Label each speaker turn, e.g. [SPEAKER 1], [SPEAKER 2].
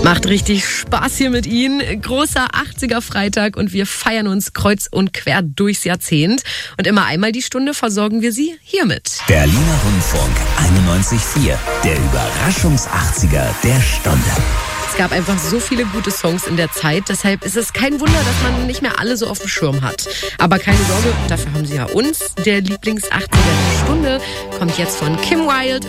[SPEAKER 1] Macht richtig Spaß hier mit Ihnen. Großer 80er-Freitag und wir feiern uns kreuz und quer durchs Jahrzehnt. Und immer einmal die Stunde versorgen wir Sie hiermit.
[SPEAKER 2] Berliner Rundfunk 91.4, der Überraschungs-80er der Stunde.
[SPEAKER 1] Es gab einfach so viele gute Songs in der Zeit, deshalb ist es kein Wunder, dass man nicht mehr alle so auf dem Schirm hat. Aber keine Sorge, dafür haben Sie ja uns. Der Lieblings-80er der Stunde kommt jetzt von Kim Wilde